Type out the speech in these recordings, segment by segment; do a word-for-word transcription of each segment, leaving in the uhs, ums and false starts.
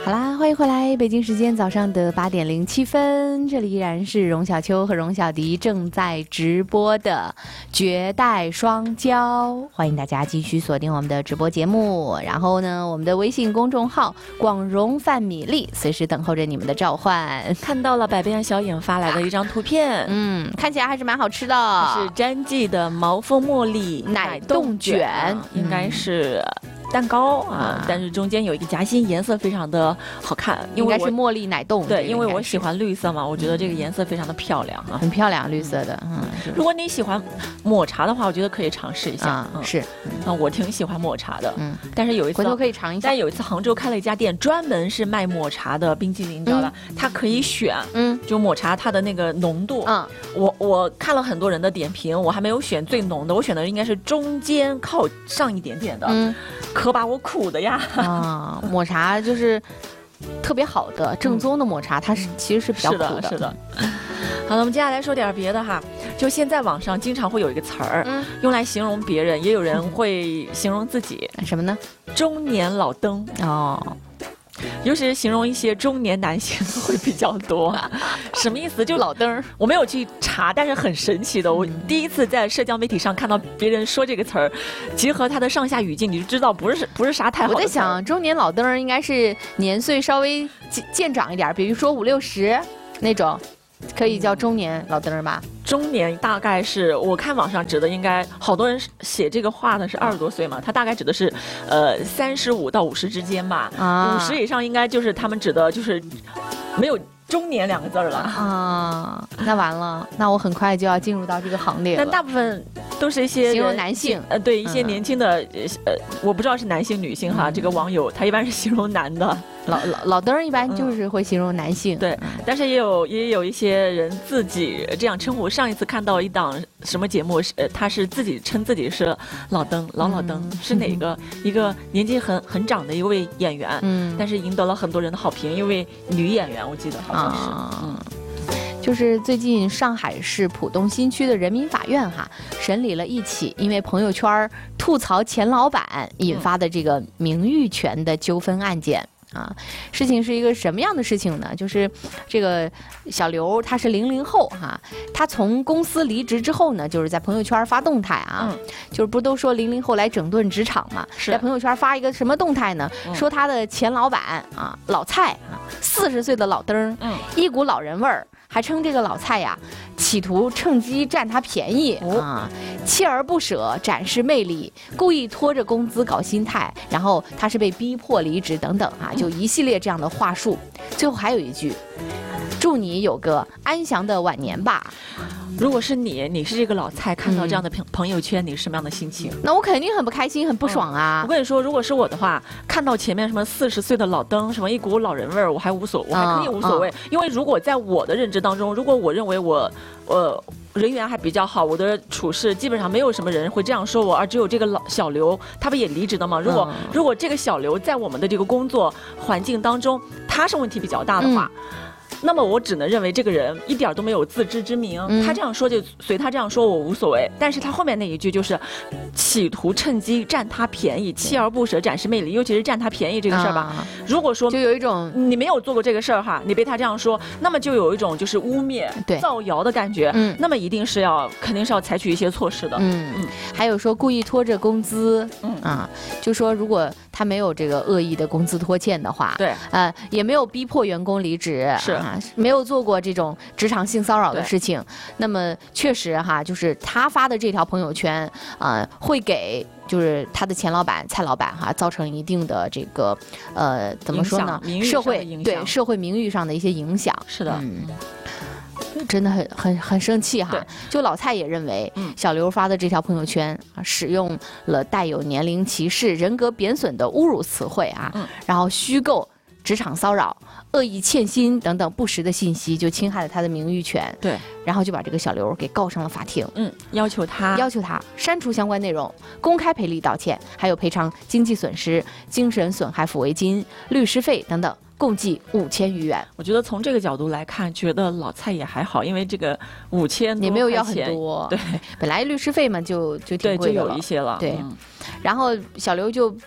好啦，欢迎回来，北京时间早上的八点零七分，这里依然是荣小秋和荣小迪正在直播的绝代双骄，欢迎大家继续锁定我们的直播节目。然后呢，我们的微信公众号广荣泛米粒随时等候着你们的召唤。 看到了百变小影发来的一张图片， 嗯，看起来还是蛮好吃的， 是詹记的毛峰茉莉奶冻卷， 应该是蛋糕啊，但是中间有一个夹心，颜色非常的好看， 应该是茉莉奶冻。 对，因为我喜欢绿色嘛，我觉得这个颜色非常的漂亮啊， 很漂亮，绿色的。嗯， 如果你喜欢抹茶的话，我觉得可以尝试一下。 啊，是啊，我挺喜欢抹茶的。嗯，但是有一次回头可以尝一下。 但有一次杭州开了一家店，专门是卖抹茶的冰激凌，你知道吧？它可以选，嗯，就抹茶它的那个浓度。嗯，我我看了很多人的点评，我还没有选最浓的，我选的应该是中间靠上一点点的。嗯。可把我苦的呀！ 啊，抹茶就是特别好的正宗的抹茶，它是其实是比较苦的。 是的，是的。好了，我们接下来说点别的哈。就现在网上经常会有一个词儿，嗯，用来形容别人，也有人会形容自己， 什么呢？ 中年老登哦。尤其是形容一些中年男性会比较多，什么意思？就老登， 我没有去查，但是很神奇的，我第一次在社交媒体上看到别人说这个词儿，结合他的上下语境，你就知道不是不是啥太好的。 我在想，中年老登应该是年岁稍微渐长一点，比如说五六十那种，可以叫中年老登吧。 中年大概是我看网上指的，应该好多人写这个话的是二十多岁嘛，他大概指的是呃三十五到五十之间吧，五十、啊、以上应该就是他们指的就是没有中年两个字了啊。那完了，那我很快就要进入到这个行列了。 但大部分都是一些形容男性， 呃，对一些年轻的、嗯、呃，我不知道是男性女性哈、嗯，这个网友他一般是形容男的。 老老老登一般就是会形容男性， 嗯、对、嗯，但是也有也有一些人自己这样称呼。上一次看到一档什么节目，是呃，他是自己称自己是老登，老老登、嗯、是哪个、嗯、一个年纪很很长的一位演员，嗯，但是赢得了很多人的好评，因为女演员我记得好像是，啊、嗯。 就是最近上海市浦东新区的人民法院哈审理了一起因为朋友圈吐槽前老板引发的这个名誉权的纠纷案件。啊，事情是一个什么样的事情呢？就是这个小刘他是零零后哈、啊，他从公司离职之后呢，就是在朋友圈发动态啊，嗯、就是不都说零零后来整顿职场嘛，在朋友圈发一个什么动态呢？嗯、说他的前老板啊，老蔡啊，四十岁的老登，嗯，一股老人味儿。还称这个老蔡呀，企图趁机占他便宜、哦、啊，锲而不舍展示魅力，故意拖着工资搞心态，然后他是被逼迫离职等等啊，就一系列这样的话术。最后还有一句，祝你有个安详的晚年吧。 如果是你，你是这个老蔡，看到这样的朋朋友圈，嗯、你是什么样的心情？ 那我肯定很不开心，很不爽啊！ 嗯、我跟你说，如果是我的话，看到前面什么四十岁的老登，什么一股老人味儿，我还无所，我还可以无所谓、嗯嗯。因为如果在我的认知当中，如果我认为我，呃。人缘还比较好，我的处事基本上没有什么人会这样说我，而只有这个老小刘，他不也离职的吗？如果、嗯、如果这个小刘在我们的这个工作环境当中，他是问题比较大的话。嗯，那么我只能认为这个人一点都没有自知之明、嗯、他这样说就随他这样说我无所谓，但是他后面那一句就是企图趁机占他便宜，锲而不舍展示魅力，尤其是占他便宜这个事儿吧、啊、如果说就有一种你没有做过这个事儿哈，你被他这样说，那么就有一种就是污蔑造谣的感觉，嗯，那么一定是要肯定是要采取一些措施的。 嗯嗯，还有说故意拖着工资，嗯啊，就说如果他没有这个恶意的工资拖欠的话， 对， 呃，也没有逼迫员工离职， 是。 啊，没有做过这种职场性骚扰的事情，那么确实哈，就是他发的这条朋友圈，呃，会给就是他的前老板蔡老板哈造成一定的这个呃怎么说呢，社会对社会名誉上的一些影响。 是的， 嗯。真的很很很生气哈！就老蔡也认为，嗯、小刘发的这条朋友圈啊，使用了带有年龄歧视、人格贬损的侮辱词汇啊，嗯、然后虚构职场骚扰、恶意欠薪等等不实的信息，就侵害了他的名誉权。 对， 然后就把这个小刘给告上了法庭。 嗯，要求他要求他删除相关内容，公开赔礼道歉，还有赔偿经济损失、精神损害抚慰金、律师费等等。共计五千余元。 我觉得从这个角度来看，觉得老蔡也还好，因为这个五千也没有要很多。 对， 本来律师费嘛就就挺贵的了， 对，就有一些了。 对，嗯、然后小刘就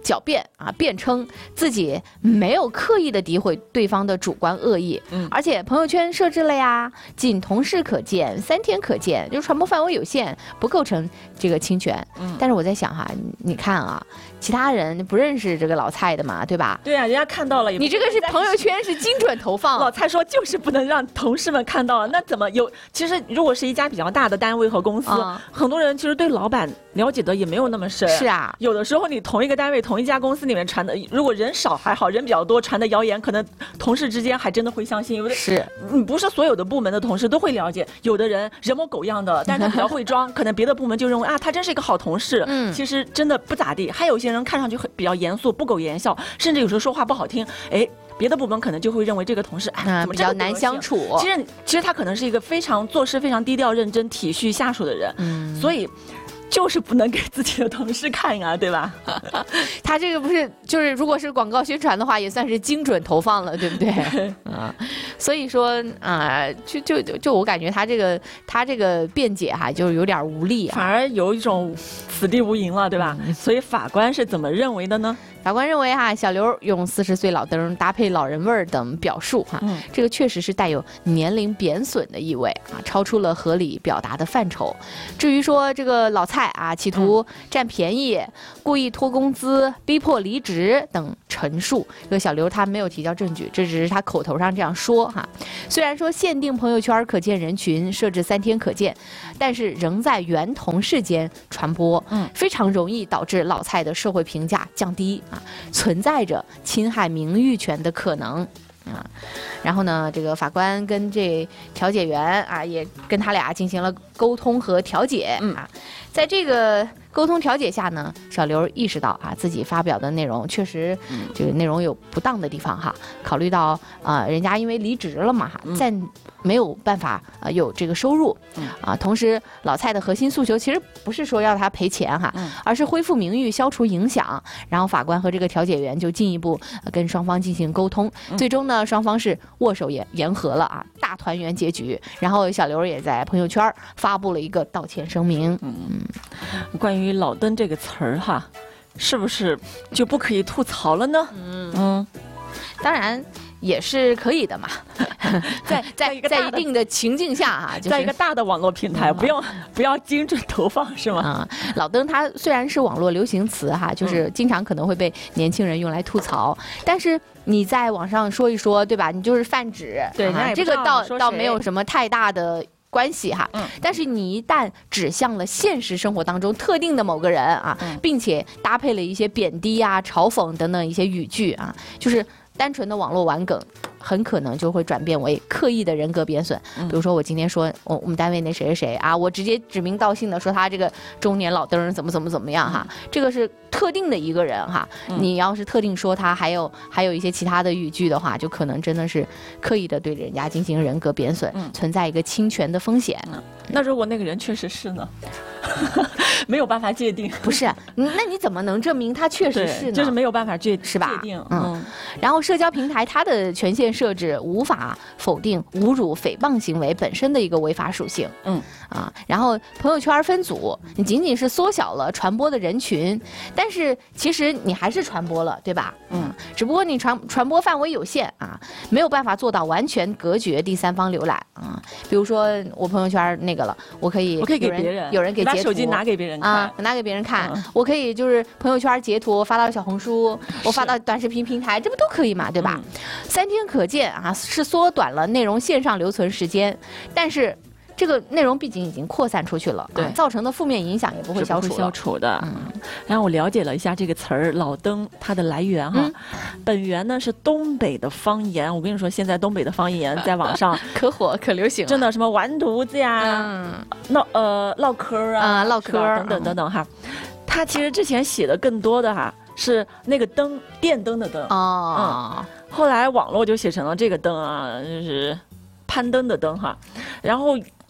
狡辩啊，辩称自己没有刻意的诋毁对方的主观恶意，嗯，而且朋友圈设置了呀，仅同事可见，三天可见，就传播范围有限，不构成这个侵权。嗯，但是我在想哈，你看啊，其他人不认识这个老蔡的嘛，对吧？ 对啊，人家看到了也不， 你这个是朋友圈是精准投放。 老蔡说就是不能让同事们看到，那怎么有？其实如果是一家比较大的单位和公司，嗯、很多人其实对老板了解的也没有那么深。 是啊， 有的时候你同一个单位、同一家公司里面传的，如果人少还好，人比较多，传的谣言，可能同事之间还真的会相信。有的是， 你不是所有的部门的同事都会了解，有的人人模狗样的，但是他比较会装，可能别的部门就认为啊，他真是一个好同事。嗯，其实真的不咋地。还有些人看上去很比较严肃，不苟言笑，甚至有时候说话不好听，哎。别的部门可能就会认为这个同事哎， 比较难相处。 其实，其实他可能是一个非常做事非常低调、认真、体恤下属的人，嗯，所以就是不能给自己的同事看啊，对吧？ 他这个不是就是，如果是广告宣传的话，也算是精准投放了，对不对？啊，所以说啊，就就就我感觉他这个他这个辩解哈，就是有点无力啊， 反而有一种此地无银了，对吧？嗯、所以法官是怎么认为的呢？ 法官认为哈，小刘用四十岁老登搭配老人味儿等表述哈，嗯、这个确实是带有年龄贬损的意味啊，超出了合理表达的范畴。至于说这个老蔡啊，企图占便宜、嗯、故意拖工资、逼迫离职等陈述，这个小刘他没有提交证据，这只是他口头上这样说哈。虽然说限定朋友圈可见人群设置三天可见，但是仍在原同事间传播，嗯，非常容易导致老蔡的社会评价降低。啊，存在着侵害名誉权的可能啊，然后呢，这个法官跟这调解员啊，也跟他俩进行了沟通和调解，嗯啊，在这个沟通调解下呢，小刘意识到啊，自己发表的内容确实这个内容有不当的地方哈，考虑到啊，人家因为离职了嘛哈，在没有办法啊有这个收入，啊，同时老蔡的核心诉求其实不是说要他赔钱哈，而是恢复名誉、消除影响。然后法官和这个调解员就进一步跟双方进行沟通，最终呢，双方是握手言言和了啊，大团圆结局。然后小刘也在朋友圈发布了一个道歉声明。嗯， 关于老登这个词儿哈，是不是就不可以吐槽了呢？嗯嗯， 当然。也是可以的嘛，在在在一定的情境下啊，就是、 在一个大的网络平台，嗯、不用不要精准投放是吗？ 啊、嗯，老登他虽然是网络流行词哈，就是经常可能会被年轻人用来吐槽，嗯、但是你在网上说一说，对吧？你就是泛指， 对， 啊、这个倒倒没有什么太大的关系哈。嗯，但是你一旦指向了现实生活当中特定的某个人啊，嗯、并且搭配了一些贬低啊、嘲讽等等一些语句啊，就是单纯的网络玩梗。很可能就会转变为刻意的人格贬损，嗯、比如说我今天说我我们单位那谁谁谁啊，我直接指名道姓的说他这个中年老登怎么怎么怎么样哈，嗯、这个是特定的一个人哈，嗯、你要是特定说他还有还有一些其他的语句的话，就可能真的是刻意的对人家进行人格贬损，嗯、存在一个侵权的风险。 嗯、那如果那个人确实是呢？没有办法界定， 不是？那你怎么能证明他确实是呢？ 就是没有办法界是吧？ 界定， 嗯。然后社交平台它的权限设置无法否定侮辱、诽谤行为本身的一个违法属性，嗯啊。然后朋友圈分组，你仅仅是缩小了传播的人群，但是其实你还是传播了，对吧？嗯，只不过你传传播范围有限啊，没有办法做到完全隔绝第三方浏览啊。比如说我朋友圈那个了，我可以我可以给别人， 有人给。 把手机拿给别人看啊， 拿给别人看，嗯、我可以就是朋友圈截图发到小红书，我发到短视频平台，这不都可以嘛，对吧？嗯、三天可见啊，是缩短了内容线上留存时间，但是这个内容毕竟已经扩散出去了，对、啊，造成的负面影响也不会消除消除的。嗯，然后我了解了一下这个词儿“老登”它的来源哈，嗯、本源呢是东北的方言。我跟你说，现在东北的方言在网上可火可流行， 真的什么完犊子呀，嗯、唠呃唠嗑啊， 唠嗑等等等等哈。他其实之前写的更多的哈是那个灯，电灯的灯哦，嗯，后来网络就写成了这个灯啊，就是攀登的登哈，然后。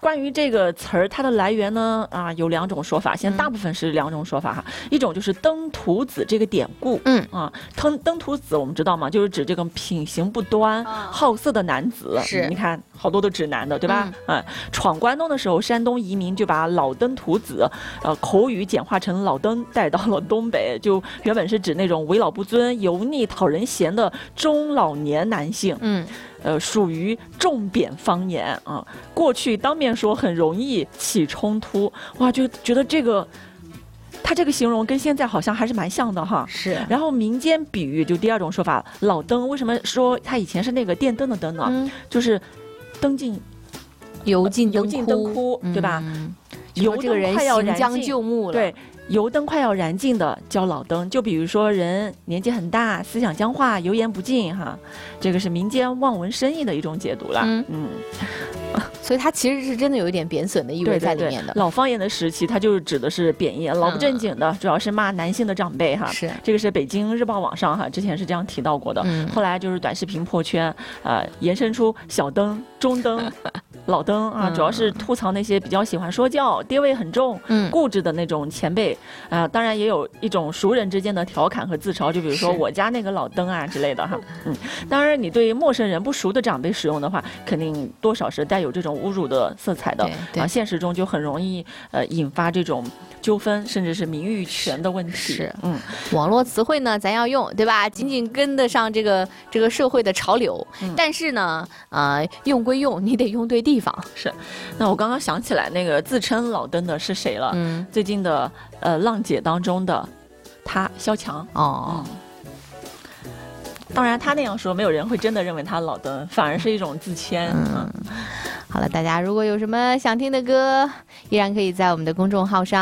关于这个词儿，它的来源呢，啊，有两种说法。现在大部分是两种说法哈，嗯、一种就是登徒子这个典故， 嗯啊，登登徒子我们知道吗？就是指这个品行不端、哦、好色的男子。 是， 你看好多都指男的，对吧？嗯，啊、闯关东的时候，山东移民就把老登徒子，呃，口语简化成老登，带到了东北，就原本是指那种为老不尊、油腻讨人嫌的中老年男性。 嗯。 呃，属于重贬方言啊。过去当面说很容易起冲突，哇，就觉得这个，他这个形容跟现在好像还是蛮像的哈。 是。 然后民间比喻就第二种说法，老登为什么说他以前是那个电灯的灯呢？嗯、就是灯尽油尽油尽灯枯，对吧？ 嗯、 油这个人行将就木了。 对。油灯快要燃尽的叫老登，就比如说人年纪很大，思想僵化，油盐不进哈，这个是民间望文生义的一种解读了。嗯嗯， 所以它其实是真的有一点贬损的意味在里面的。 对对对，老方言的时期，它就是指的是贬义，老不正经的，嗯、主要是骂男性的长辈哈。 是， 这个是北京日报网上哈之前是这样提到过的。嗯、后来就是短视频破圈，呃，延伸出小登、中登。老登啊，主要是吐槽那些比较喜欢说教、爹味很重、嗯、固执的那种前辈啊、呃。当然也有一种熟人之间的调侃和自嘲，就比如说我家那个老登啊之类的哈。嗯，当然你对陌生人、不熟的长辈使用的话，肯定多少是带有这种侮辱的色彩的。啊，现实中就很容易呃引发这种纠纷，甚至是名誉权的问题。 是，嗯，网络词汇呢，咱要用，对吧？紧紧跟得上这个这个社会的潮流。嗯、但是呢，呃，用归用，你得用对地方。 是，那我刚刚想起来那个自称老登的是谁了？嗯，最近的呃浪姐当中的他萧蔷哦。 嗯，当然他那样说，没有人会真的认为他老登，反而是一种自谦。嗯， 好了，大家如果有什么想听的歌，依然可以在我们的公众号上